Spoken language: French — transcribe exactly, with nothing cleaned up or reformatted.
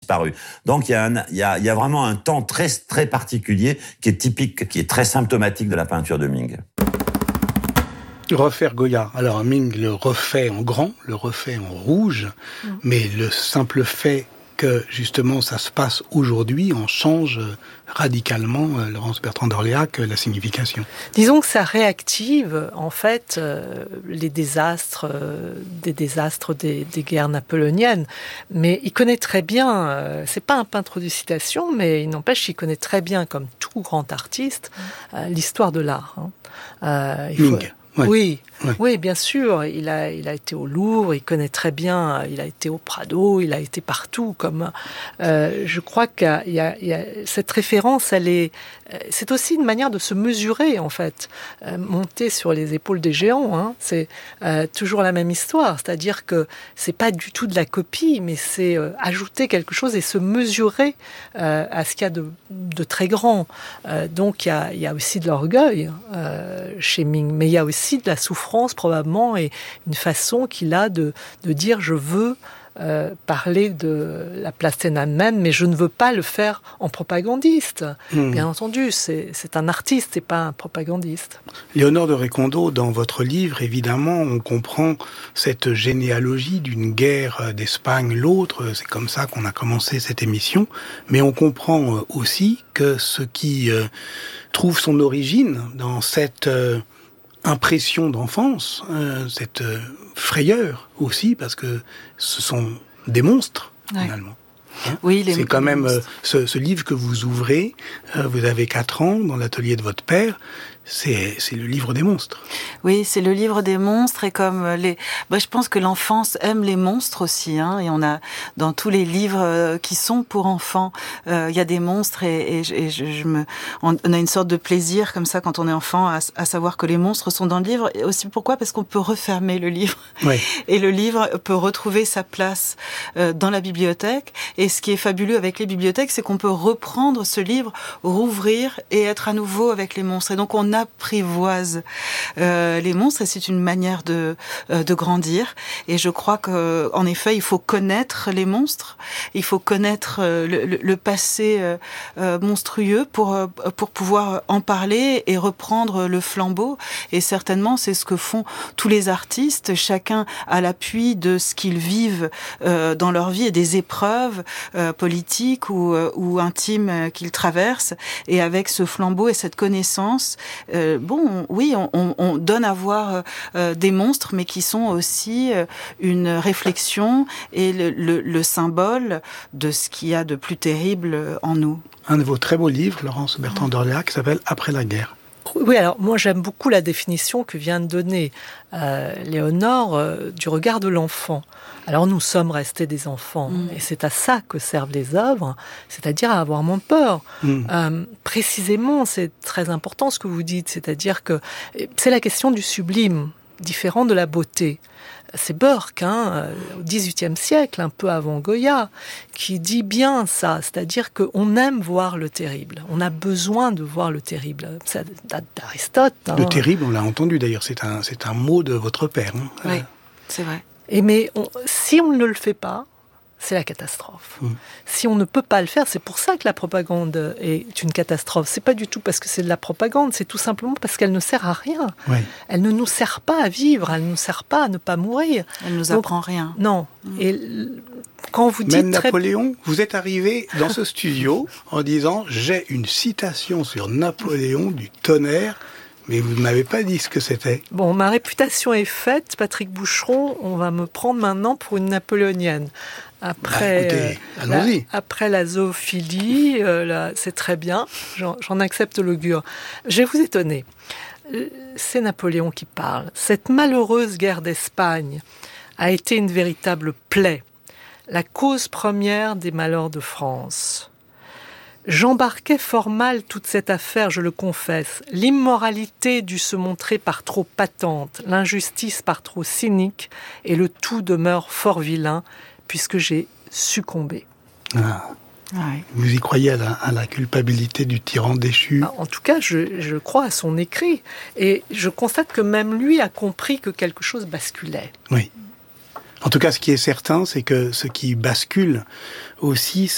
disparu. Donc il y a un, il y a, il y a vraiment un temps très, très particulier qui est typique, qui est très symptomatique de la peinture de Ming. Refaire Goya. Alors Ming le refait en grand, le refait en rouge, mmh. mais le simple fait que justement ça se passe aujourd'hui en change radicalement, euh, Laurence Bertrand d'Orléac, la signification. Disons que ça réactive en fait euh, les désastres, euh, des désastres des, des guerres napoléoniennes. Mais il connaît très bien, euh, c'est pas un peintre de citation, mais il n'empêche qu'il connaît très bien, comme tout grand artiste, euh, l'histoire de l'art. Hein. Euh, il Ming. Faut... Ouais. Oui, ouais. oui, bien sûr. Il a, il a été au Louvre, il connaît très bien. Il a été au Prado, il a été partout. Comme, euh, je crois qu'il y a, il y a cette référence. Elle est, c'est aussi une manière de se mesurer en fait, euh, monter sur les épaules des géants. Hein, c'est euh, toujours la même histoire. C'est-à-dire que c'est pas du tout de la copie, mais c'est euh, ajouter quelque chose et se mesurer euh, à ce qu'il y a de, de très grand. Euh, donc il y a, il y a aussi de l'orgueil euh, chez Ming, mais il y a aussi de la souffrance probablement et une façon qu'il a de, de dire je veux euh, parler de la place Tiananmen, mais je ne veux pas le faire en propagandiste. Mmh. Bien entendu, c'est, c'est un artiste, c'est pas un propagandiste. Léonore de Récondo, dans votre livre, évidemment, on comprend cette généalogie d'une guerre d'Espagne, l'autre, c'est comme ça qu'on a commencé cette émission, mais on comprend aussi que ce qui euh, trouve son origine dans cette... Euh, impression d'enfance, euh, cette euh, frayeur aussi, parce que ce sont des monstres, ouais. finalement. Hein oui, les c'est quand même euh, ce, ce livre que vous ouvrez, euh, vous avez quatre ans, dans l'atelier de votre père, c'est, c'est le livre des monstres. Oui, c'est le livre des monstres, et comme les... Bah, je pense que l'enfance aime les monstres aussi, hein, et on a, dans tous les livres qui sont pour enfants, il euh, y a des monstres, et, et, et je, je me... on a une sorte de plaisir, comme ça, quand on est enfant, à, à savoir que les monstres sont dans le livre, et aussi pourquoi ? Parce qu'on peut refermer le livre, oui. et le livre peut retrouver sa place euh, dans la bibliothèque, et ce qui est fabuleux avec les bibliothèques, c'est qu'on peut reprendre ce livre, rouvrir, et être à nouveau avec les monstres, et donc on apprivoise euh, les monstres, et c'est une manière de euh, de grandir. Et je crois que, en effet, il faut connaître les monstres, il faut connaître euh, le, le, le passé euh, euh, monstrueux pour euh, pour pouvoir en parler et reprendre le flambeau. Et certainement, c'est ce que font tous les artistes, chacun à l'appui de ce qu'ils vivent euh, dans leur vie et des épreuves euh, politiques ou euh, ou intimes qu'ils traversent. Et avec ce flambeau et cette connaissance, Euh, bon, oui, on, on, on donne à voir euh, des monstres, mais qui sont aussi euh, une réflexion et le, le, le symbole de ce qu'il y a de plus terrible en nous. Un de vos très beaux livres, Laurence Bertrand d'Orléac, qui s'appelle « Après la guerre ». Oui, alors moi j'aime beaucoup la définition que vient de donner euh, Léonore euh, du regard de l'enfant. Alors nous sommes restés des enfants, mmh. et c'est à ça que servent les œuvres, c'est-à-dire à avoir moins peur. Mmh. Euh, précisément, c'est très important ce que vous dites, c'est-à-dire que c'est la question du sublime, différent de la beauté. C'est Burke, hein, au dix-huitième siècle, un peu avant Goya, qui dit bien ça, c'est-à-dire qu'on aime voir le terrible. On a besoin de voir le terrible. Ça date d'Aristote. Hein. Le terrible, on l'a entendu d'ailleurs, c'est un, c'est un mot de votre père. Hein. Oui, euh... c'est vrai. Et mais on, si on ne le fait pas, c'est la catastrophe. Mmh. Si on ne peut pas le faire, c'est pour ça que la propagande est une catastrophe. C'est pas du tout parce que c'est de la propagande, c'est tout simplement parce qu'elle ne sert à rien. Oui. Elle ne nous sert pas à vivre, elle ne nous sert pas à ne pas mourir. Elle ne nous apprend Donc, rien. Non. Mmh. Et quand vous dites Même très... Napoléon, vous êtes arrivé dans ce studio en disant « J'ai une citation sur Napoléon du tonnerre ». Mais vous ne m'avez pas dit ce que c'était. Bon, ma réputation est faite, Patrick Boucheron, on va me prendre maintenant pour une napoléonienne. Après, bah, écoutez, allons-y. La, après la zoophilie, euh, là, c'est très bien, j'en, j'en accepte l'augure. Je vais vous étonner. C'est Napoléon qui parle. Cette malheureuse guerre d'Espagne a été une véritable plaie, la cause première des malheurs de France. J'embarquais fort mal toute cette affaire, je le confesse. L'immoralité dut se montrer par trop patente, l'injustice par trop cynique, et le tout demeure fort vilain, puisque j'ai succombé. Ah. Ouais. Vous y croyez à la, à la culpabilité du tyran déchu ? En tout cas, je, je crois à son écrit. Et je constate que même lui a compris que quelque chose basculait. Oui. En tout cas, ce qui est certain, c'est que ce qui bascule aussi,